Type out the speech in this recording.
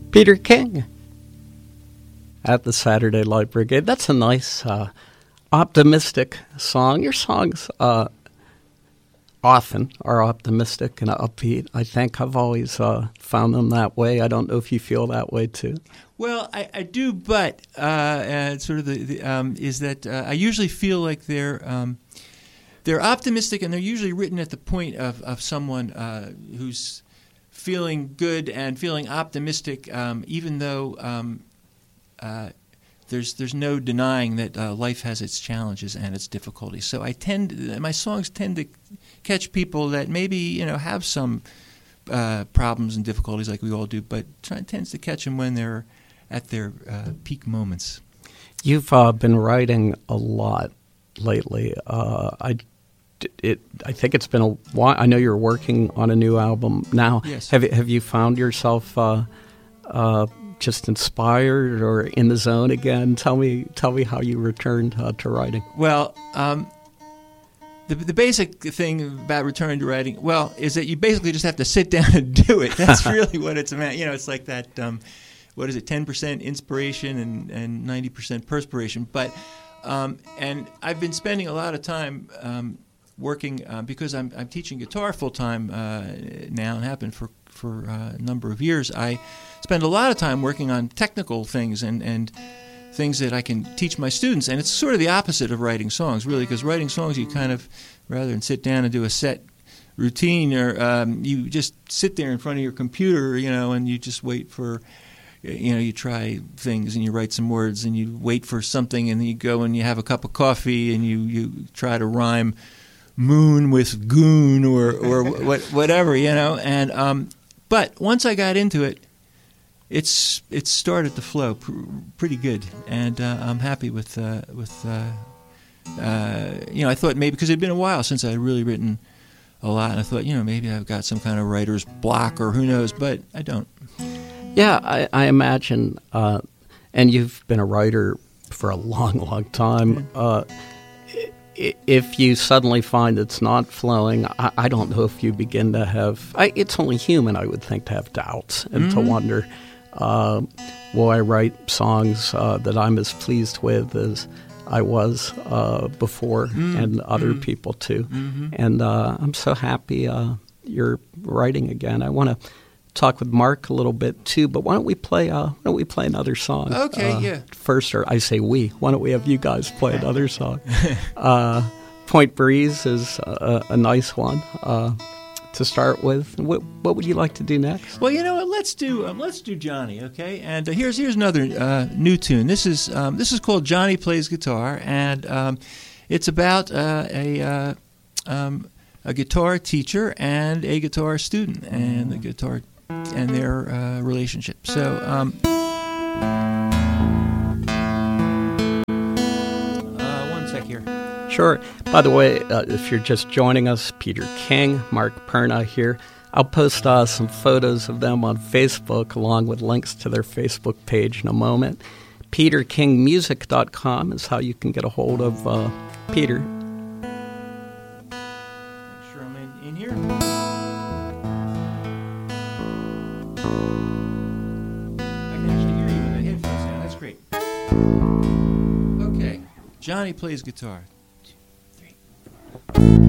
Peter King at the Saturday Light Brigade. That's a nice, optimistic song. Your songs often are optimistic and upbeat. I think I've always found them that way. I don't know if you feel that way too. Well, I do, but sort of is that I usually feel like they're optimistic, and they're usually written at the point of someone who's feeling good and feeling optimistic, even though there's no denying that life has its challenges and its difficulties. So my songs tend to catch people that maybe have some problems and difficulties like we all do, but tends to catch them when they're at their peak moments. You've been writing a lot lately. I think it's been a while. I know you're working on a new album now. Yes. Have you found yourself just inspired or in the zone again? Tell me how you returned to writing. Well, the basic thing about returning to writing, is that you basically just have to sit down and do it. That's really what it's about. It's like that. What is it? 10% inspiration and 90% perspiration. But and I've been spending a lot of time working because I'm teaching guitar full time now and have been for a number of years. I spend a lot of time working on technical things and things that I can teach my students. And it's sort of the opposite of writing songs, really, because writing songs you kind of, rather than sit down and do a set routine, or you just sit there in front of your computer, and you just wait for, you try things and you write some words and you wait for something, and then you go and you have a cup of coffee and you try to rhyme moon with goon or whatever, and but once I got into it, it started to flow pretty good, and I'm happy with I thought maybe because it had been a while since I had really written a lot, and I thought maybe I've got some kind of writer's block or who knows, but I don't. Yeah, I imagine, and you've been a writer for a long time. If you suddenly find it's not flowing, I don't know if you begin to have... it's only human, I would think, to have doubts and to wonder, will I write songs that I'm as pleased with as I was before, and other people too. And I'm so happy you're writing again. I want to talk with Mark a little bit too, but why don't we play another song? Okay, yeah. First, or I say we. Why don't we have you guys play another song? Point Breeze is a nice one to start with. What would you like to do next? Well, let's do Johnny, okay? And here's another new tune. This is called Johnny Plays Guitar, and it's about a guitar teacher and a guitar student, and the guitar and their relationship. So, one sec here. Sure. By the way, if you're just joining us, Peter King, Mark Perna here. I'll post some photos of them on Facebook along with links to their Facebook page in a moment. PeterKingMusic.com is how you can get a hold of Peter. Make sure I'm in here. I can actually hear you with the headphones now. That's great. Okay. Johnny Plays Guitar. 2, 3, 4.